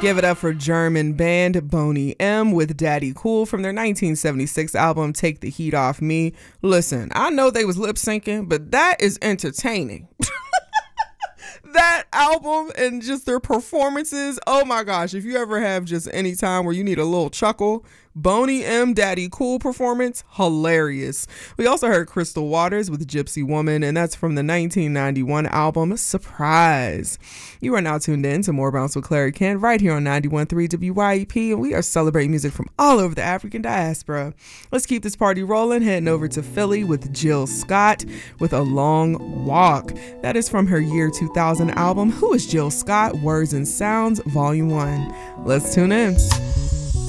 Give it up for German band Boney M with Daddy Cool from their 1976 album Take the Heat Off Me. Listen, I know they was lip syncing, but that is entertaining. That album and just their performances, oh my gosh, if you ever have just any time where you need a little chuckle, Boney M Daddy Cool performance, hilarious. We also heard Crystal Waters with Gypsy Woman, and that's from the 1991 album Surprise. You are now tuned in to More Bounce with Clary Kent right here on 91.3 WYEP, and we are celebrating music from all over the African diaspora. Let's keep this party rolling, heading over to Philly with Jill Scott with A Long Walk. That is from her year 2000 album Who is Jill Scott? Words and Sounds, Volume 1. Let's tune in.